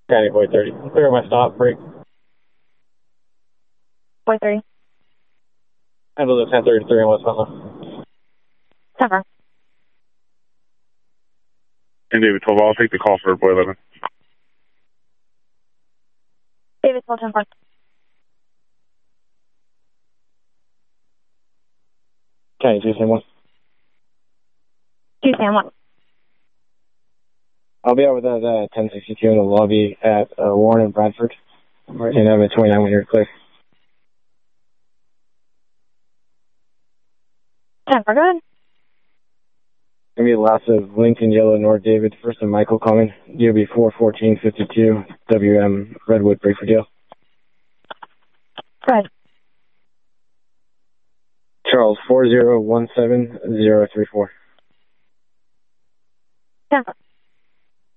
County Boy 30. Clear my stop, break. Boy 30. Handle the 1033 on West Menlo. 10 4. And David 12, I'll take the call for Boy 11. David 12, 10 4. County 2 Sam 1. 2 Sam 1. I'll be out with that 1062 in the lobby at Warren and Bradford. And I'm at 29 when you're clear. 10 4, good. Gonna be the last of Lincoln Yellow North David, first and Michael coming. DOB 41452, WM Redwood, break for deal. Go ahead. Charles 4017034. 10 4.